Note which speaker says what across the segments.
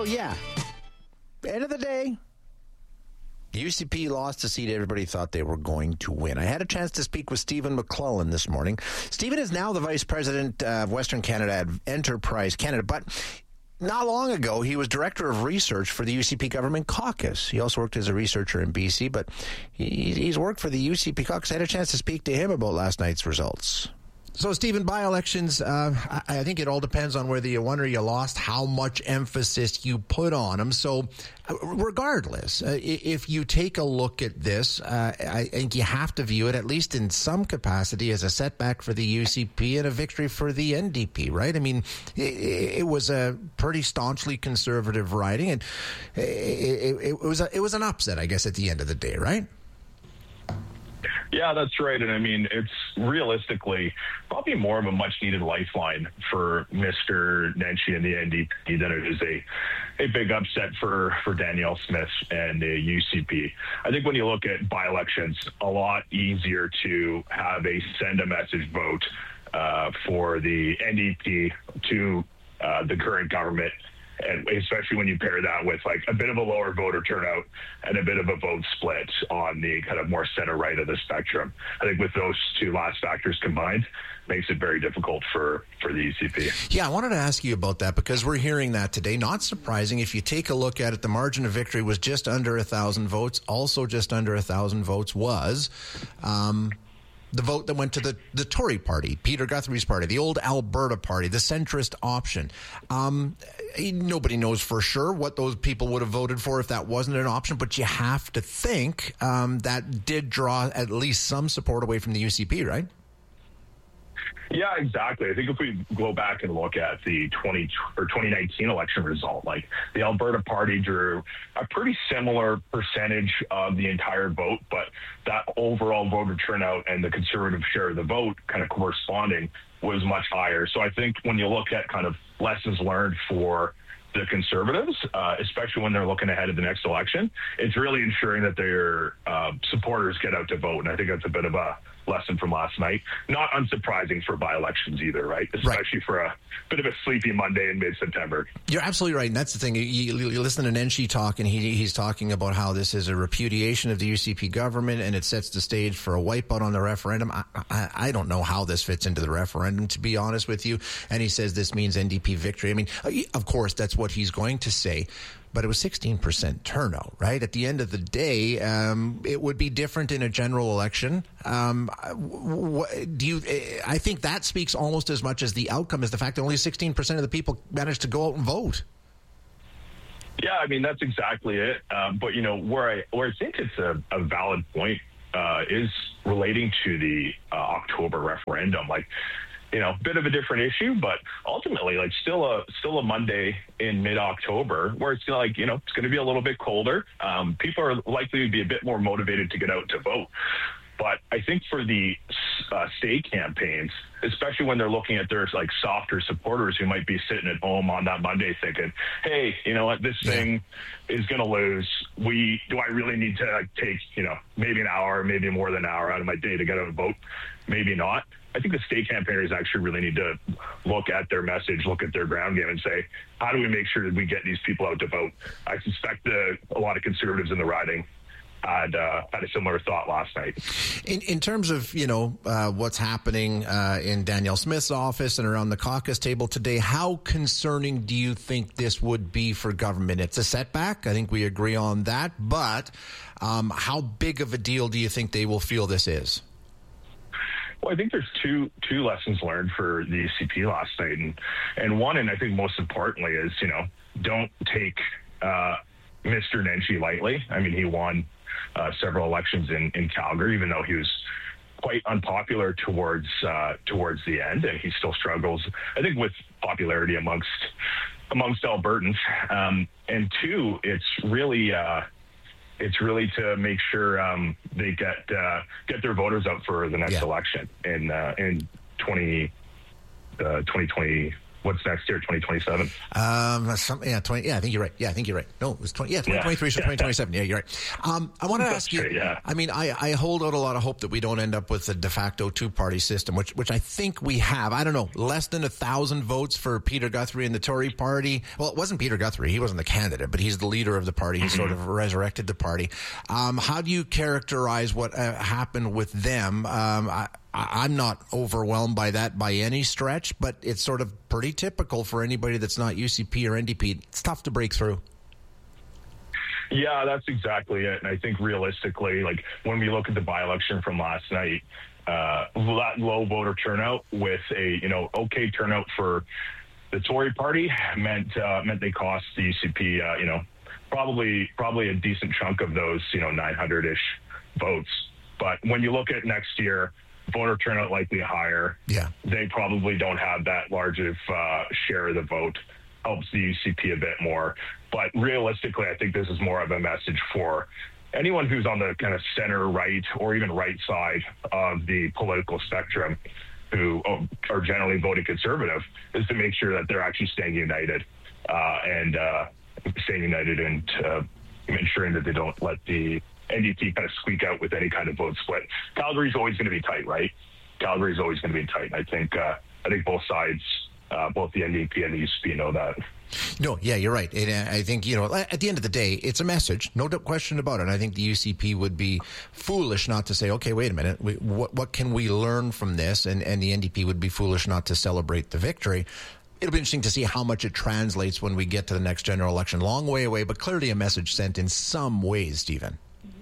Speaker 1: So, yeah, end of the day, UCP lost a seat everybody thought they were going to win. I had a chance to speak with Stephen McClellan this morning. Stephen is now the Vice President of Western Canada at Enterprise Canada, but not long ago, he was Director of Research for the UCP Government Caucus. He also worked as a researcher in BC, but he's worked for the UCP Caucus. I had a chance to speak to him about last night's results. So, Stephen, by-elections, I think it all depends on whether you won or you lost, how much emphasis you put on them. So, regardless, if you take a look at this, I think you have to view it, at least in some capacity, as a setback for the UCP and a victory for the NDP, right? I mean, it was a pretty staunchly conservative riding, and it was an upset, I guess, at the end of the day, right?
Speaker 2: Yeah, that's right. And I mean, it's realistically probably more of a much needed lifeline for Mr. Nenshi and the NDP than it is a big upset for Danielle Smith and the UCP. I think when you look at by-elections, a lot easier to have a send a message vote for the NDP to the current government. And especially when you pair that with like a bit of a lower voter turnout and a bit of a vote split on the kind of more center right of the spectrum. I think with those two last factors combined, makes it very difficult for the UCP.
Speaker 1: Yeah, I wanted to ask you about that because we're hearing that today. Not surprising. If you take a look at it, the margin of victory was just under 1,000 votes. Also just under 1,000 votes was the vote that went to the Tory party, Peter Guthrie's party, the old Alberta party, the centrist option. Nobody knows for sure what those people would have voted for if that wasn't an option, but you have to think that did draw at least some support away from the UCP, right?
Speaker 2: Yeah, exactly. I think if we go back and look at the 2019 election result, like the Alberta Party drew a pretty similar percentage of the entire vote, but that overall voter turnout and the Conservative share of the vote kind of corresponding was much higher. So I think when you look at kind of lessons learned for the Conservatives, especially when they're looking ahead of the next election, it's really ensuring that their supporters get out to vote. And I think that's a bit of a lesson from last night. Not unsurprising for by-elections either, right? Especially for a bit of a sleepy Monday in mid-September. You're
Speaker 1: absolutely right. And that's the thing. You listen to Nenshi talk, and he's talking about how this is a repudiation of the UCP government, and it sets the stage for a wipeout on the referendum. I don't know how this fits into the referendum, to be honest with you. And he says this means NDP victory. I mean, of course, that's what he's going to say. But it was 16% turnout, right? At the end of the day, it would be different in a general election. I think that speaks almost as much as the outcome as the fact that only 16% of the people managed to go out and vote.
Speaker 2: Yeah, I mean, that's exactly it. But, you know, where I think it's a valid point is relating to the October referendum. Like, you know, bit of a different issue, but ultimately, like, still a Monday in mid-October where it's like, you know, it's going to be a little bit colder. People are likely to be a bit more motivated to get out to vote. But I think for the state campaigns, especially when they're looking at their like softer supporters who might be sitting at home on that Monday thinking, hey, you know what, this thing is going to lose. Do I really need to take, you know, maybe an hour, maybe more than an hour out of my day to get out and vote? Maybe not. I think the state campaigners actually really need to look at their message, look at their ground game and say, how do we make sure that we get these people out to vote? I suspect a lot of Conservatives in the riding had a similar thought last night.
Speaker 1: In terms of, you know, what's happening in Danielle Smith's office and around the caucus table today, how concerning do you think this would be for government? It's a setback. I think we agree on that. But how big of a deal do you think they will feel this is?
Speaker 2: Well, I think there's two lessons learned for the UCP last night. And one, and I think most importantly, is, you know, don't take Mr. Nenshi lightly. I mean, he won several elections in Calgary, even though he was quite unpopular towards the end, and he still struggles, I think, with popularity amongst Albertans. And two, it's really to make sure they get their voters out for the next election in 2024. what's next year, 2027?
Speaker 1: I think you're right. Yeah, I think you're right. No, it was 2023, so 2027. Yeah, you're right. I want to ask you, I mean, I hold out a lot of hope that we don't end up with a de facto two-party system, which I think we have. I don't know, less than 1,000 votes for Peter Guthrie and the Tory party. Well, it wasn't Peter Guthrie. He wasn't the candidate, but he's the leader of the party. He sort of resurrected the party. How do you characterize what happened with them? I'm not overwhelmed by that by any stretch, but it's sort of pretty typical for anybody that's not UCP or NDP. It's tough to break through.
Speaker 2: Yeah, that's exactly it. And I think realistically, like when we look at the by-election from last night, that low voter turnout with a okay turnout for the Tory party meant they cost the UCP probably a decent chunk of those 900-ish votes. But when you look at next year, voter turnout likely higher. Yeah, they probably don't have that large of share of the vote. Helps the UCP a bit more. But realistically, I think this is more of a message for anyone who's on the kind of center right or even right side of the political spectrum who are generally voting conservative, is to make sure that they're actually staying united and ensuring that they don't let the NDP kind of squeak out with any kind of vote split. Calgary's always going to be tight, right? Calgary's always going to be tight. I think both sides, both the NDP and the UCP, know that.
Speaker 1: No, yeah, you're right. And I think, at the end of the day, it's a message, no question about it. And I think the UCP would be foolish not to say, okay, wait a minute, what can we learn from this? And the NDP would be foolish not to celebrate the victory. It'll be interesting to see how much it translates when we get to the next general election. Long way away, but clearly a message sent in some ways, Stephen.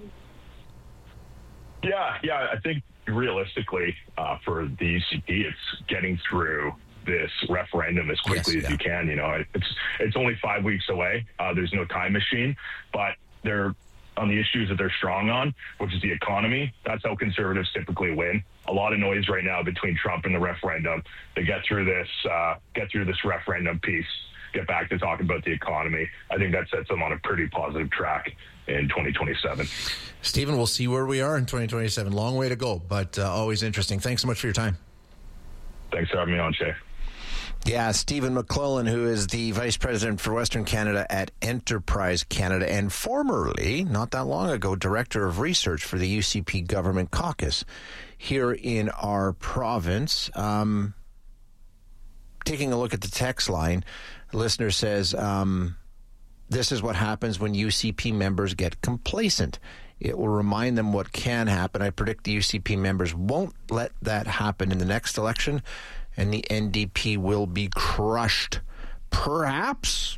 Speaker 2: Yeah, I think realistically for the UCP, it's getting through this referendum as quickly as you can. It's only 5 weeks away. There's no time machine, but they're on the issues that they're strong on, which is the economy. That's how conservatives typically win. A lot of noise right now between Trump and the referendum. They get through this referendum piece, get back to talking about the economy. I think that sets them on a pretty positive track in 2027.
Speaker 1: Stephen, we'll see where we are in 2027. Long way to go, but always interesting. Thanks so much for your time.
Speaker 2: Thanks for having me on, Shay.
Speaker 1: Yeah, Stephen McClellan, who is the Vice President for Western Canada at Enterprise Canada and formerly, not that long ago, Director of Research for the UCP Government Caucus here in our province. Taking a look at the text line, the listener says, this is what happens when UCP members get complacent. It will remind them what can happen. I predict the UCP members won't let that happen in the next election, and the NDP will be crushed. Perhaps.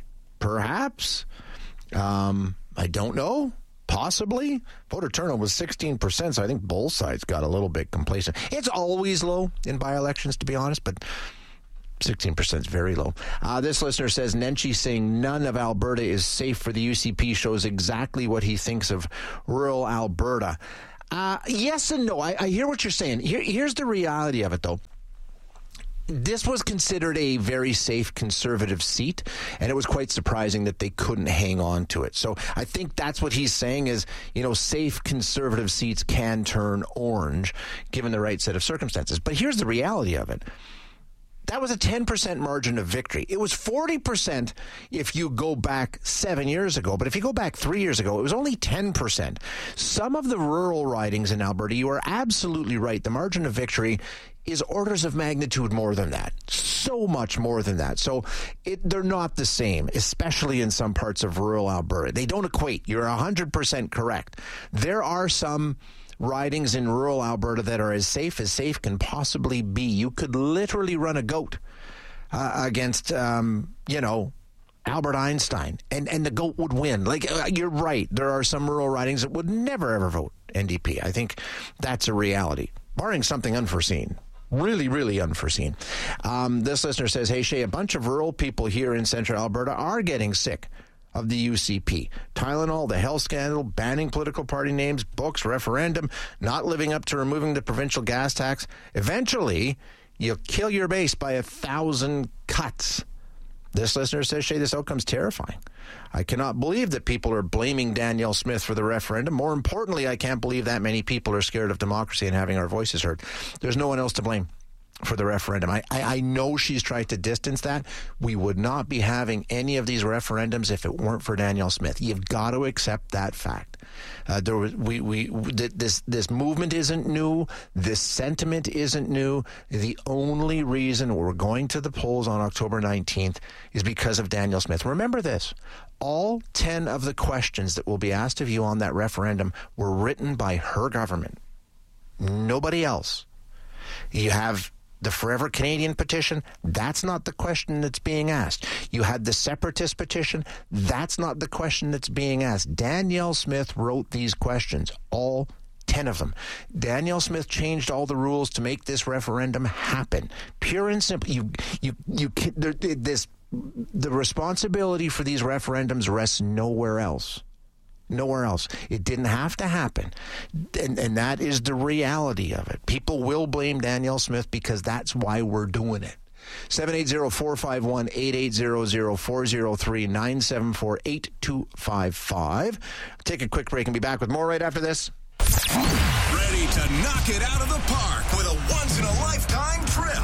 Speaker 1: I don't know. Possibly. Voter turnout was 16%, so I think both sides got a little bit complacent. It's always low in by-elections, to be honest, but 16% is very low. This listener says, Nenshi saying none of Alberta is safe for the UCP shows exactly what he thinks of rural Alberta. Yes and no. I hear what you're saying. Here's the reality of it, though. This was considered a very safe conservative seat, and it was quite surprising that they couldn't hang on to it. So I think that's what he's saying is, safe conservative seats can turn orange given the right set of circumstances. But here's the reality of it. That was a 10% margin of victory. It was 40% if you go back 7 years ago. But if you go back 3 years ago, it was only 10%. Some of the rural ridings in Alberta, you are absolutely right. The margin of victory is orders of magnitude more than that. So much more than that. So they're not the same, especially in some parts of rural Alberta. They don't equate. You're 100% correct. There are some ridings in rural Alberta that are as safe can possibly be. You could literally run a goat against, Albert Einstein, and the goat would win. You're right. There are some rural ridings that would never, ever vote NDP. I think that's a reality, barring something unforeseen. Really, really unforeseen. This listener says, hey, Shay, a bunch of rural people here in central Alberta are getting sick of the UCP. Tylenol, the health scandal, banning political party names, books, referendum, not living up to removing the provincial gas tax. Eventually, you'll kill your base by 1,000 cuts. This listener says, Shay, this outcome's terrifying. I cannot believe that people are blaming Danielle Smith for the referendum. More importantly, I can't believe that many people are scared of democracy and having our voices heard. There's no one else to blame. for the referendum. I know she's tried to distance that. We would not be having any of these referendums if it weren't for Danielle Smith. You've got to accept that fact. This movement isn't new. This sentiment isn't new. The only reason we're going to the polls on October 19th is because of Danielle Smith. Remember this. All 10 of the questions that will be asked of you on that referendum were written by her government. Nobody else. You have the Forever Canadian petition, that's not the question that's being asked. You had the Separatist petition, that's not the question that's being asked. Danielle Smith wrote these questions, all 10 of them. Danielle Smith changed all the rules to make this referendum happen. Pure and simple. The responsibility for these referendums rests nowhere else. Nowhere else. It didn't have to happen. And that is the reality of it. People will blame Danielle Smith because that's why we're doing it. 780-451-8800-403-974-8255. Take a quick break and be back with more right after this.
Speaker 3: Ready to knock it out of the park with a once-in-a-lifetime trip.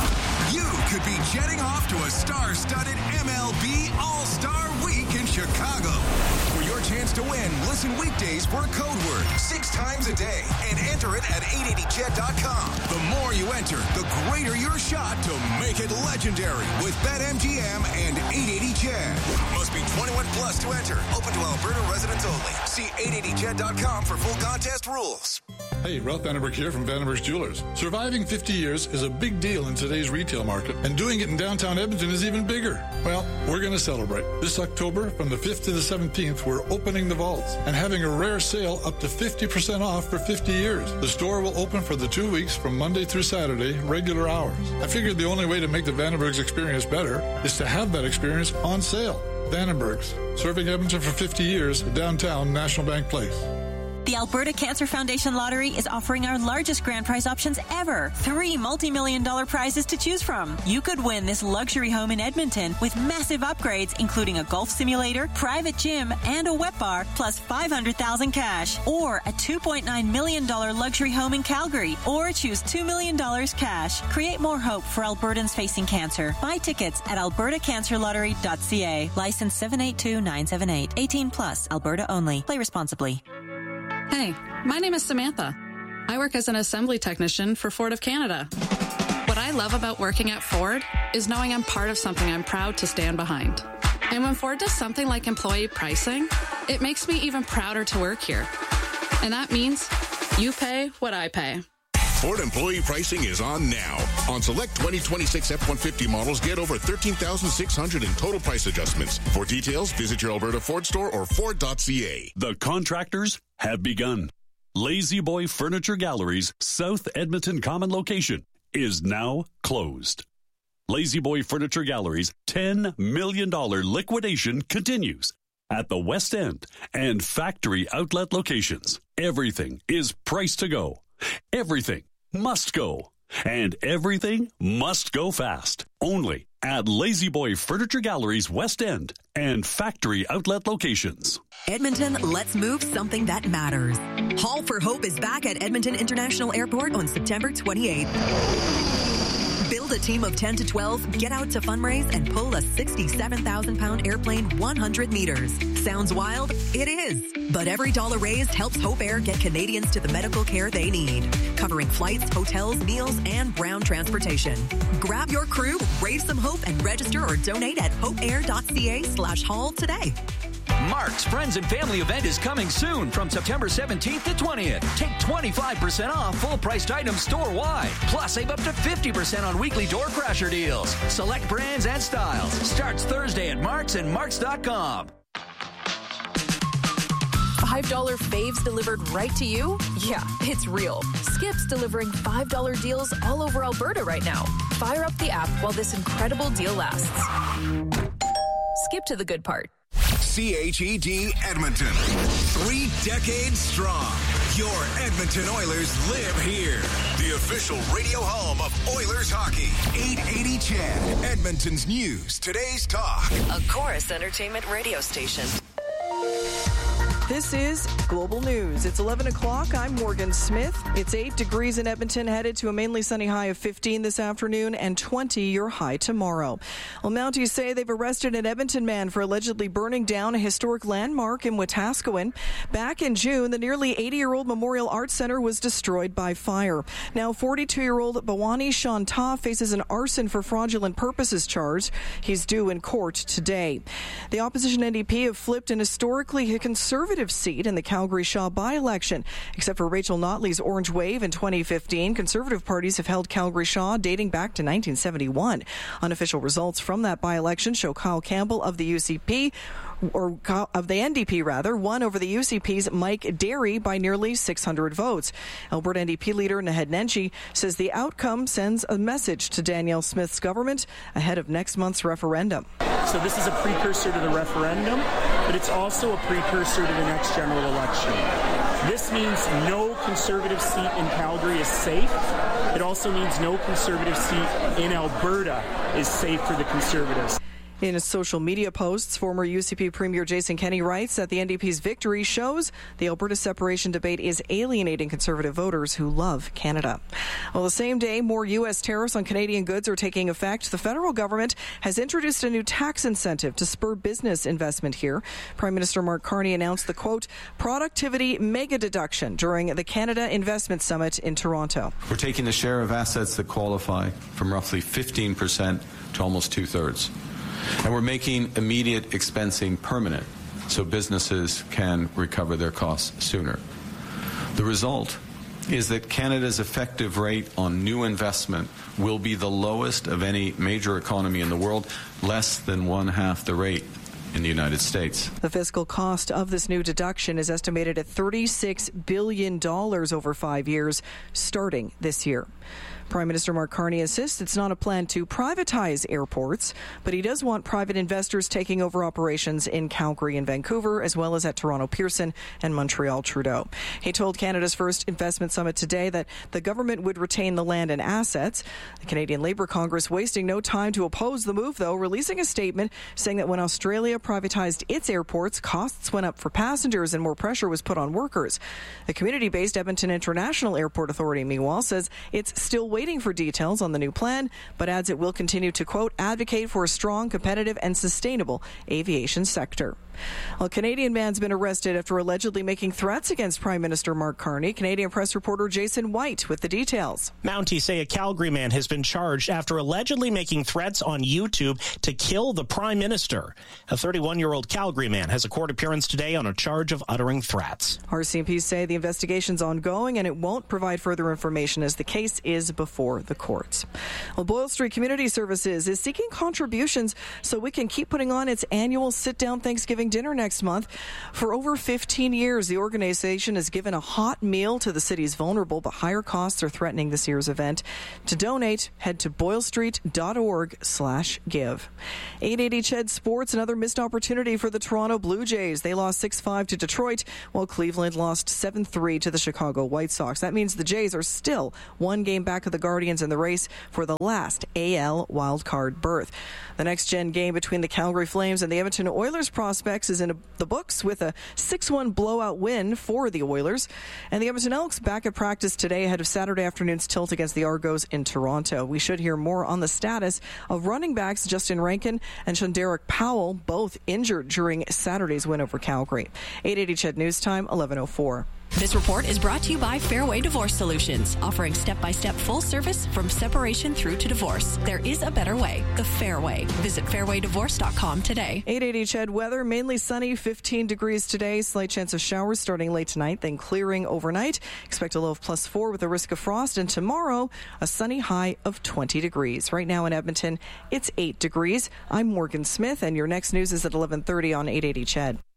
Speaker 3: You could be jetting off to a star-studded MLB All-Star Week in Chicago. For your chance to win, listen weekdays for a code word 6 times a day and enter it at 880chat.com. The more you enter, the greater your shot to make it legendary with BetMGM and 880chat. Must be 21 plus to enter. Open to Alberta residents only. See 880chat.com for full contest rules.
Speaker 4: Hey, Ralph Vandenberg here from Vandenberg's Jewelers. Surviving 50 years is a big deal in today's retail market, and doing it in downtown Edmonton is even bigger. Well, we're going to celebrate. This October, from the 5th to the 17th, we're opening the vaults and having a rare sale up to 50% off for 50 years. The store will open for the 2 weeks from Monday through Saturday, regular hours. I figured the only way to make the Vandenberg's experience better is to have that experience on sale. Vandenberg's, serving Edmonton for 50 years, downtown National Bank Place.
Speaker 5: The Alberta Cancer Foundation Lottery is offering our largest grand prize options ever. 3 multi-million-dollar prizes to choose from. You could win this luxury home in Edmonton with massive upgrades, including a golf simulator, private gym, and a wet bar, plus $500,000 cash. Or a $2.9 million luxury home in Calgary. Or choose $2 million cash. Create more hope for Albertans facing cancer. Buy tickets at albertacancerlottery.ca. License 782978. 18 plus. Alberta only. Play responsibly.
Speaker 6: Hey, my name is Samantha. I work as an assembly technician for Ford of Canada. What I love about working at Ford is knowing I'm part of something I'm proud to stand behind. And when Ford does something like employee pricing, it makes me even prouder to work here. And that means you pay what I pay.
Speaker 3: Ford employee pricing is on now. On select 2026 F-150 models, get over $13,600 in total price adjustments. For details, visit your Alberta Ford store or Ford.ca.
Speaker 7: The contractors have begun. Lazy Boy Furniture Gallery's South Edmonton Common location is now closed. Lazy Boy Furniture Gallery's $10 million liquidation continues at the West End and factory outlet locations. Everything is priced to go. Everything must go. And everything must go fast. Only at Lazy Boy Furniture Gallery's West End and factory outlet locations.
Speaker 8: Edmonton, let's move something that matters. Haul for Hope is back at Edmonton International Airport on September 28th. Build a team of 10 to 12, get out to fundraise, and pull a 67,000-pound airplane 100 meters. Sounds wild? It is. But every dollar raised helps Hope Air get Canadians to the medical care they need, covering flights, hotels, meals, and ground transportation. Grab your crew, raise some hope, and register or donate at hopeair.ca/haul today.
Speaker 9: Mark's Friends and Family event is coming soon from September 17th to 20th. Take 25% off full-priced items store-wide. Plus, save up to 50% on weekly door crasher deals. Select brands and styles. Starts Thursday at Mark's and Marks.com.
Speaker 10: $5 faves delivered right to you? Yeah, it's real. Skip's delivering $5 deals all over Alberta right now. Fire up the app while this incredible deal lasts. Skip to the good part.
Speaker 3: CHED Edmonton. 3 decades strong. Your Edmonton Oilers live here. The official radio home of Oilers hockey. 880 CHED. Edmonton's news. Today's talk.
Speaker 8: A Chorus Entertainment radio station.
Speaker 11: This is Global News. It's 11 o'clock. I'm Morgan Smith. It's 8 degrees in Edmonton, headed to a mainly sunny high of 15 this afternoon and 20 your high tomorrow. Well, Mounties say they've arrested an Edmonton man for allegedly burning down a historic landmark in Wetaskiwin. Back in June, the nearly 80-year-old Memorial Arts Centre was destroyed by fire. Now, 42-year-old Bawani Shantah faces an arson for fraudulent purposes charge. He's due in court today. The opposition NDP have flipped an historically conservative seat in the Calgary Shaw by-election. Except for Rachel Notley's Orange Wave in 2015, Conservative parties have held Calgary Shaw dating back to 1971. Unofficial results from that by-election show Kyle Campbell of the UCP, or of the NDP rather, won over the UCP's Mike Derry by nearly 600 votes. Alberta NDP leader Naheed Nenshi says the outcome sends a message to Danielle Smith's government ahead of next month's referendum.
Speaker 12: So this is a precursor to the referendum, but it's also a precursor to the next general election. This means no Conservative seat in Calgary is safe. It also means no Conservative seat in Alberta is safe for the Conservatives.
Speaker 11: In his social media posts, former UCP Premier Jason Kenney writes that the NDP's victory shows the Alberta separation debate is alienating Conservative voters who love Canada. Well, the same day more U.S. tariffs on Canadian goods are taking effect, the federal government has introduced a new tax incentive to spur business investment here. Prime Minister Mark Carney announced the, quote, productivity mega deduction during the Canada Investment Summit in Toronto.
Speaker 13: We're taking the share of assets that qualify from roughly 15% to almost two-thirds. And we're making immediate expensing permanent so businesses can recover their costs sooner. The result is that Canada's effective rate on new investment will be the lowest of any major economy in the world, less than one-half the rate in the United States.
Speaker 11: The fiscal cost of this new deduction is estimated at $36 billion over 5 years, starting this year. Prime Minister Mark Carney insists it's not a plan to privatize airports, but he does want private investors taking over operations in Calgary and Vancouver, as well as at Toronto Pearson and Montreal Trudeau. He told Canada's first investment summit today that the government would retain the land and assets. The Canadian Labour Congress wasting no time to oppose the move, though, releasing a statement saying that when Australia privatized its airports, costs went up for passengers and more pressure was put on workers. The community-based Edmonton International Airport Authority, meanwhile, says it's still waiting for details on the new plan, but adds it will continue to, quote, advocate for a strong, competitive and sustainable aviation sector. A Canadian man's been arrested after allegedly making threats against Prime Minister Mark Carney. Canadian press reporter Jason White with the details.
Speaker 14: Mounties say a Calgary man has been charged after allegedly making threats on YouTube to kill the Prime Minister. A 31-year-old Calgary man has a court appearance today on a charge of uttering threats.
Speaker 11: RCMP say the investigation's ongoing and it won't provide further information as the case is before the courts. Well, Boyle Street Community Services is seeking contributions so we can keep putting on its annual sit-down Thanksgiving dinner next month. For over 15 years, the organization has given a hot meal to the city's vulnerable, but higher costs are threatening this year's event. To donate, head to boylestreet.org/give. 880 CHED Sports, another missed opportunity for the Toronto Blue Jays. They lost 6-5 to Detroit, while Cleveland lost 7-3 to the Chicago White Sox. That means the Jays are still one game back of the Guardians in the race for the last AL wildcard berth. The next-gen game between the Calgary Flames and the Edmonton Oilers prospects is in the books with a 6-1 blowout win for the Oilers. And the Edmonton Elks back at practice today ahead of Saturday afternoon's tilt against the Argos in Toronto. We should hear more on the status of running backs Justin Rankin and Shunderick Powell, both injured during Saturday's win over Calgary. 880 CHED News Time, 11:04.
Speaker 15: This report is brought to you by Fairway Divorce Solutions, offering step-by-step full service from separation through to divorce. There is a better way, the Fairway. Visit fairwaydivorce.com today.
Speaker 11: 880 CHED weather, mainly sunny, 15 degrees today. Slight chance of showers starting late tonight, then clearing overnight. Expect a low of +4 with a risk of frost. And tomorrow, a sunny high of 20 degrees. Right now in Edmonton, it's 8 degrees. I'm Morgan Smith, and your next news is at 11:30 on 880 CHED.